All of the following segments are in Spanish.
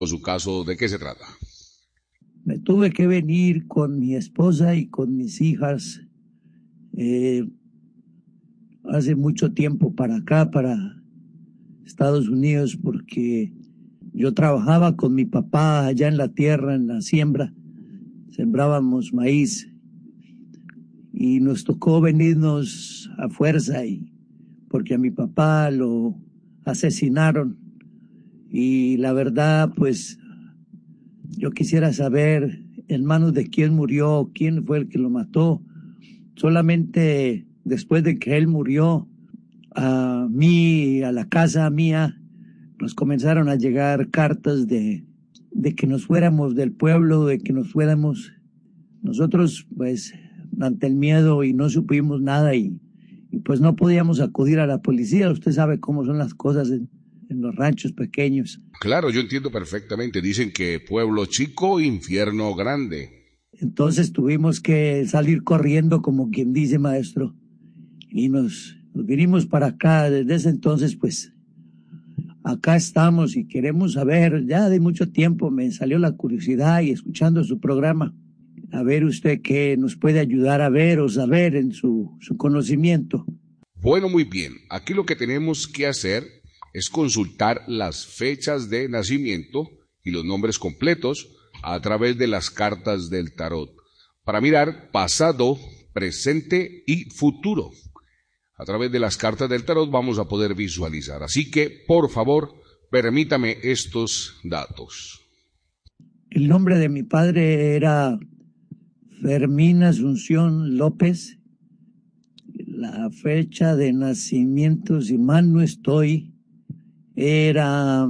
su caso, ¿de qué se trata? Me tuve que venir con mi esposa y con mis hijas eh, hace mucho tiempo para acá, para Estados Unidos, porque yo trabajaba con mi papá allá en la tierra, en la siembra, sembrábamos maíz y nos tocó venirnos a fuerza porque a mi papá lo asesinaron y la verdad, pues yo quisiera saber en manos de quién murió, quién fue el que lo mató. Solamente después de que él murió, a mí, a la casa mía, nos comenzaron a llegar cartas de que nos fuéramos del pueblo, de que nos fuéramos. Nosotros, pues, ante el miedo y no supimos nada y pues no podíamos acudir a la policía. Usted sabe cómo son las cosas en los ranchos pequeños. Claro, yo entiendo perfectamente. Dicen que pueblo chico, infierno grande. Entonces tuvimos que salir corriendo, como quien dice, maestro, y nos vinimos para acá. Desde ese entonces, pues, acá estamos y queremos saber, ya de mucho tiempo me salió la curiosidad y escuchando su programa, a ver usted qué nos puede ayudar a ver o saber en su conocimiento. Bueno, muy bien. Aquí lo que tenemos que hacer es consultar las fechas de nacimiento y los nombres completos a través de las cartas del tarot para mirar pasado, presente y futuro. A través de las cartas del tarot vamos a poder visualizar. Así que, por favor, permítame estos datos. El nombre de mi padre era Fermín Asunción López. La fecha de nacimiento, si mal no estoy, era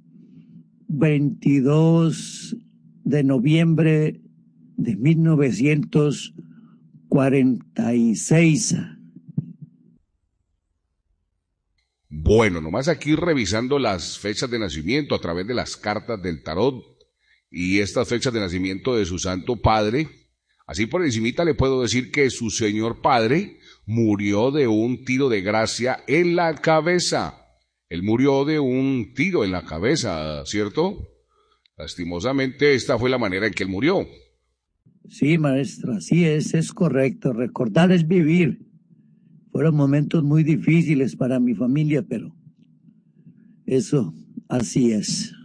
22 de noviembre de 1946. Bueno, nomás aquí revisando las fechas de nacimiento a través de las cartas del tarot y estas fechas de nacimiento de su santo padre, así por encimita le puedo decir que su señor padre murió de un tiro de gracia en la cabeza. Él murió de un tiro en la cabeza, ¿cierto? Lastimosamente, esta fue la manera en que él murió. Sí, maestra, así es correcto. Recordar es vivir. Fueron momentos muy difíciles para mi familia, pero eso, así es.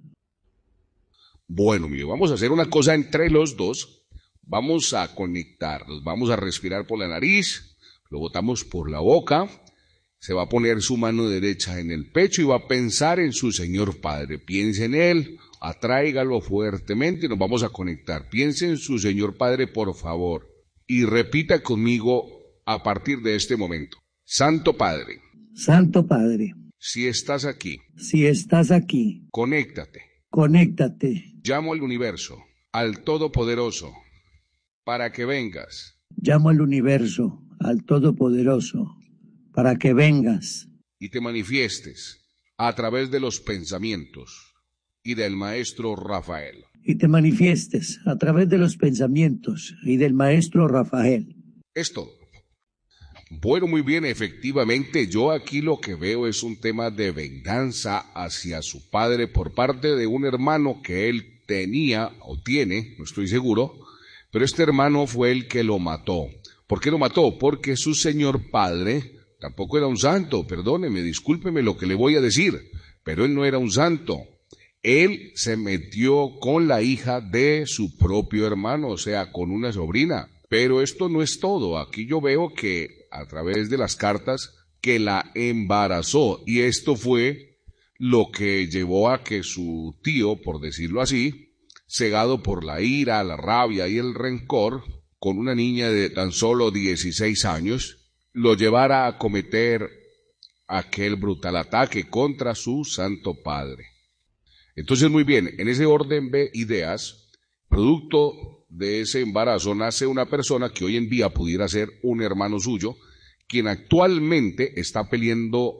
Bueno, mire, vamos a hacer una cosa entre los dos. Vamos a conectarlos, vamos a respirar por la nariz, lo botamos por la boca. Se va a poner su mano derecha en el pecho y va a pensar en su Señor Padre. Piense en Él, atráigalo fuertemente y nos vamos a conectar. Piense en su Señor Padre, por favor, y repita conmigo a partir de este momento. Santo Padre. Santo Padre. Si estás aquí. Si estás aquí. Conéctate. Conéctate. Llamo al universo, al Todopoderoso, para que vengas. Llamo al universo, al Todopoderoso, para que vengas y te manifiestes a través de los pensamientos y del maestro Rafael. Y te manifiestes a través de los pensamientos y del maestro Rafael. Es todo. Bueno, muy bien, efectivamente, yo aquí lo que veo es un tema de venganza hacia su padre por parte de un hermano que él tenía o tiene, no estoy seguro, pero este hermano fue el que lo mató. ¿Por qué lo mató? Porque su señor padre tampoco era un santo, perdóneme, discúlpeme lo que le voy a decir, pero él no era un santo. Él se metió con la hija de su propio hermano, o sea, con una sobrina. Pero esto no es todo. Aquí yo veo que a través de las cartas que la embarazó y esto fue lo que llevó a que su tío, por decirlo así, cegado por la ira, la rabia y el rencor, con una niña de tan solo 16 años, lo llevara a cometer aquel brutal ataque contra su santo padre. Entonces, muy bien, en ese orden de ideas, producto de ese embarazo nace una persona que hoy en día pudiera ser un hermano suyo, quien actualmente está peleando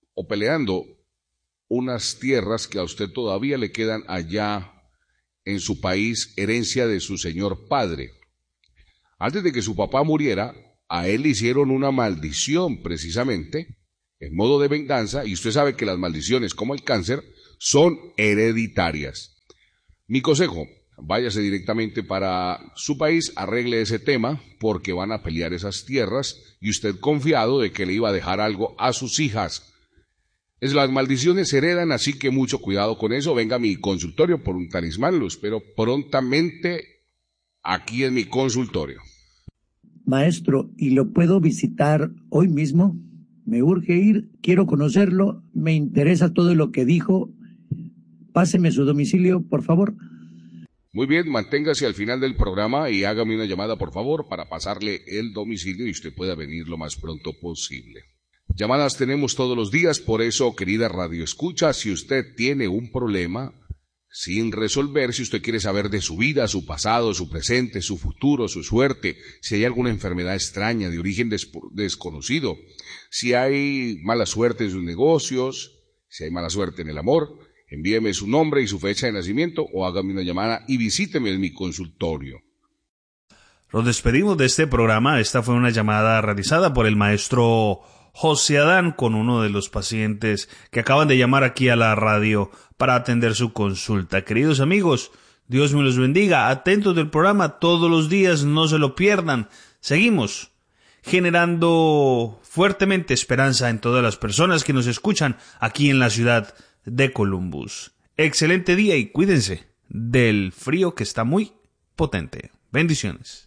unas tierras que a usted todavía le quedan allá en su país, herencia de su señor padre. Antes de que su papá muriera, a él le hicieron una maldición precisamente, en modo de venganza, y usted sabe que las maldiciones, como el cáncer, son hereditarias. Mi consejo: váyase directamente para su país, arregle ese tema, porque van a pelear esas tierras y usted confiado de que le iba a dejar algo a sus hijas. Las maldiciones se heredan, así que mucho cuidado con eso. Venga a mi consultorio por un talismán, lo espero prontamente aquí en mi consultorio. Maestro, ¿y lo puedo visitar hoy mismo? Me urge ir, quiero conocerlo, me interesa todo lo que dijo. Páseme su domicilio, por favor. Muy bien, manténgase al final del programa y hágame una llamada, por favor, para pasarle el domicilio y usted pueda venir lo más pronto posible. Llamadas tenemos todos los días, por eso, querida Radio Escucha, si usted tiene un problema sin resolver, si usted quiere saber de su vida, su pasado, su presente, su futuro, su suerte, si hay alguna enfermedad extraña de origen desconocido, si hay mala suerte en sus negocios, si hay mala suerte en el amor, envíeme su nombre y su fecha de nacimiento o hágame una llamada y visíteme en mi consultorio. Nos despedimos de este programa. Esta fue una llamada realizada por el maestro José Adán con uno de los pacientes que acaban de llamar aquí a la radio para atender su consulta. Queridos amigos, Dios me los bendiga. Atentos del programa todos los días, no se lo pierdan. Seguimos generando fuertemente esperanza en todas las personas que nos escuchan aquí en la ciudad de Columbus. Excelente día y cuídense del frío que está muy potente. Bendiciones.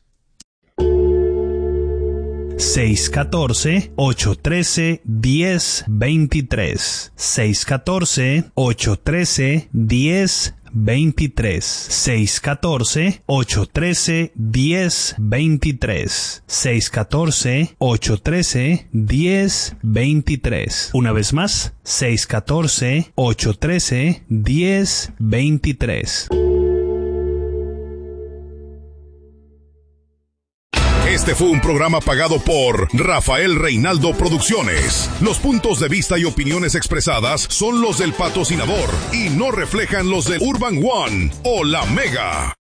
614-813-1023 614-813-1023 614-813-1023 614-813-1023. Una vez más, 614-813-1023. Este fue un programa pagado por Rafael Reinaldo Producciones. Los puntos de vista y opiniones expresadas son los del patrocinador y no reflejan los de Urban One o La Mega.